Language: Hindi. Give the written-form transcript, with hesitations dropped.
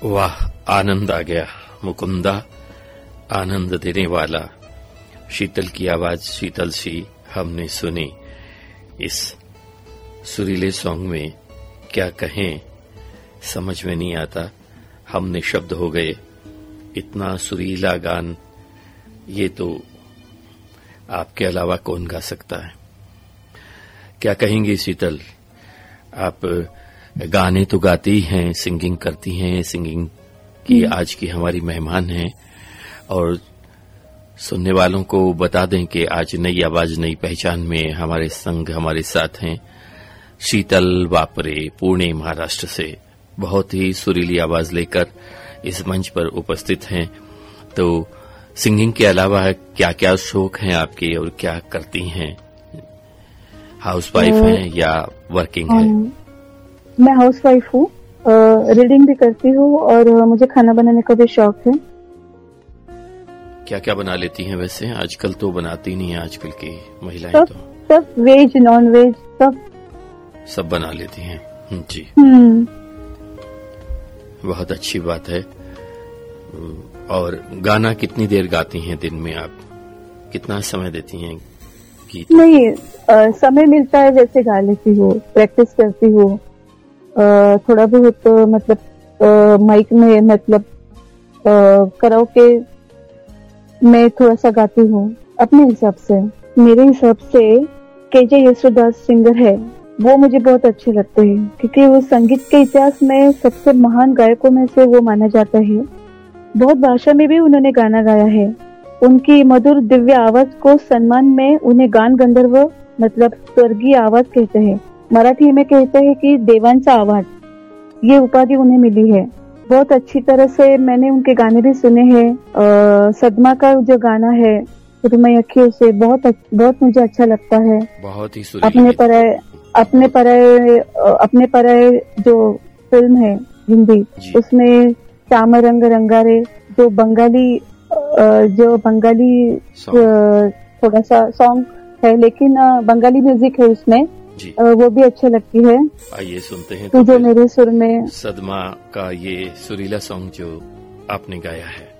वाह, आनंद आ गया। मुकुंदा, आनंद देने वाला। शीतल की आवाज शीतल सी हमने सुनी। इस सुरीले सॉन्ग में क्या कहें समझ में नहीं आता, हमने शब्द हो गए। इतना सुरीला गान ये तो आपके अलावा कौन गा सकता है। क्या कहेंगी शीतल, आप गाने तो गाती हैं, सिंगिंग करती हैं, सिंगिंग की आज की हमारी मेहमान हैं। और सुनने वालों को बता दें कि आज नई आवाज नई पहचान में हमारे संग हमारे साथ हैं शीतल वापरे, पुणे महाराष्ट्र से। बहुत ही सुरीली आवाज लेकर इस मंच पर उपस्थित हैं। तो सिंगिंग के अलावा क्या क्या शौक हैं आपके और क्या करती हैं? हाउसवाइफ हैं या वर्किंग है? मैं हाउसवाइफ हूँ, रीडिंग भी करती हूँ और मुझे खाना बनाने का भी शौक है। क्या क्या बना लेती हैं वैसे? आजकल तो बनाती नहीं है आजकल की महिलाएं। सब वेज नॉन वेज सब बना लेती हैं जी। बहुत अच्छी बात है। और गाना कितनी देर गाती हैं दिन में आप? कितना समय देती हैं गीत? नहीं, समय मिलता है वैसे गा लेती हूँ, प्रैक्टिस करती हूँ। थोड़ा बहुत मतलब माइक में मतलब कराओके मैं थोड़ा सा गाती हूँ अपने हिसाब से। मेरे हिसाब से केजे येसुदास सिंगर है, वो मुझे बहुत अच्छे लगते हैं क्योंकि वो संगीत के इतिहास में सबसे महान गायकों में से वो माना जाता है। बहुत भाषा में भी उन्होंने गाना गाया है। उनकी मधुर दिव्य आवाज को सम्मान में उन्हें गान गंधर्व मतलब स्वर्गीय आवाज कहते हैं। मराठी में कहते हैं कि देवांचा आवाज, ये उपाधि उन्हें मिली है। बहुत अच्छी तरह से मैंने उनके गाने भी सुने हैं। सदमा का जो गाना है रुमई अखियों से बहुत मुझे अच्छा लगता है। बहुत ही अपने पराए जो फिल्म है हिंदी, उसमें श्याम रंग रंगारे जो बंगाली थोड़ा सा सॉन्ग है, लेकिन बंगाली म्यूजिक है उसमें, वो भी अच्छी लगती है। आइए सुनते हैं तो जो मेरे सुर में सदमा का ये सुरीला सॉन्ग जो आपने गाया है।